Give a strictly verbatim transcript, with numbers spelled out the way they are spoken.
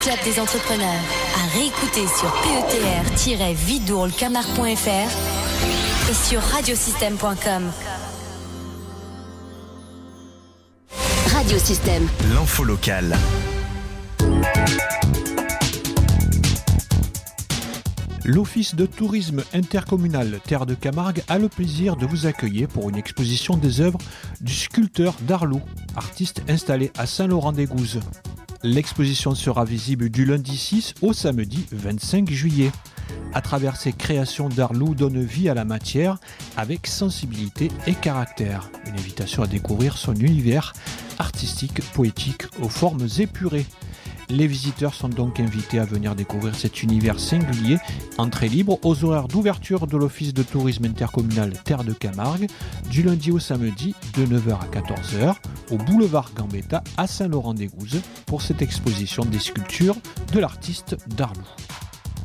Club des entrepreneurs à réécouter sur p e t r tiret vidourle camargue point f r et sur radiosystème point com. Radiosystème. L'info locale. L'Office de tourisme intercommunal Terre de Camargue a le plaisir de vous accueillir pour une exposition des œuvres du sculpteur Darlou, artiste installé à Saint-Laurent-des-Gouzes. L'exposition sera visible du lundi six au samedi vingt-cinq juillet. À travers ses créations, Darlou donne vie à la matière avec sensibilité et caractère. Une invitation à découvrir son univers artistique, poétique, aux formes épurées. Les visiteurs sont donc invités à venir découvrir cet univers singulier, entrée libre aux horaires d'ouverture de l'Office de tourisme intercommunal Terre de Camargue, du lundi au samedi de neuf heures à quatorze heures, au boulevard Gambetta à Saint-Laurent-des-Gouzes, pour cette exposition des sculptures de l'artiste Darlou.